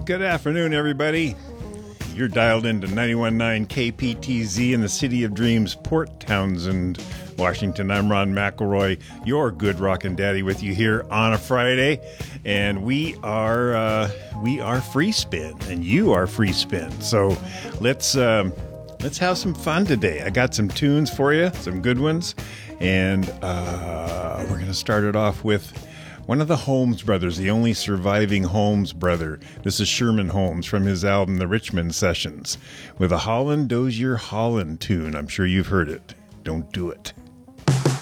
Good afternoon, everybody. You're dialed into 91.9 KPTZ in the City of Dreams, Port Townsend, Washington. I'm Ron McElroy, your good rockin' daddy, with you here on a Friday, and we are Free Spin, and you are Free Spin. So let's have some fun today. I got some tunes for you, some good ones, and we're going to start it off with one of the Holmes brothers, the only surviving Holmes brother. This is Sherman Holmes from his album, The Richmond Sessions, with a Holland Dozier Holland tune. I'm sure you've heard it. Don't do it.